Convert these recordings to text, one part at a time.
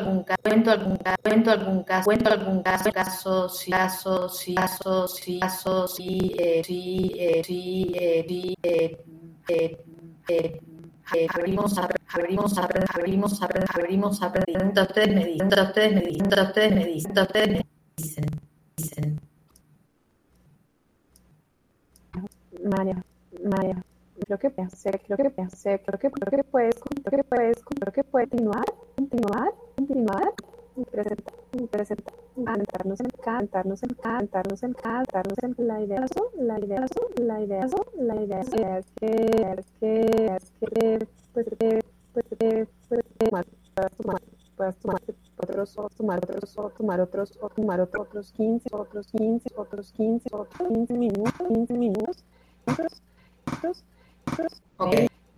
caso, sí, caso, sí, caso, sí, caso, sí, sí, sí, abrimos, ustedes me dicen, dicen. María, creo que puedes continuar, y presentar, la idea puedas tomar otros 15 minutos, Ok.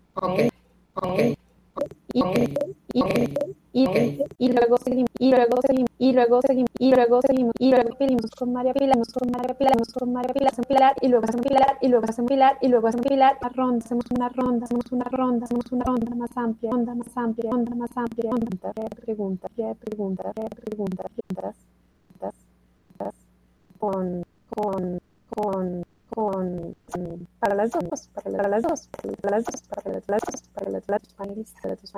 Y luego seguimos con María Pilar, y luego hacemos una ronda más amplia, preguntas, con para las dos panelistas.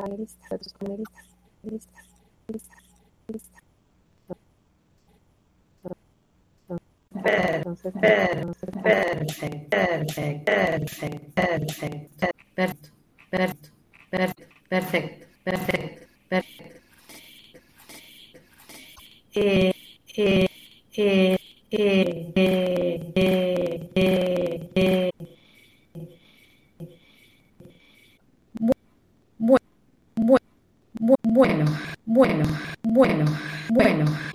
Perfecto. Bueno.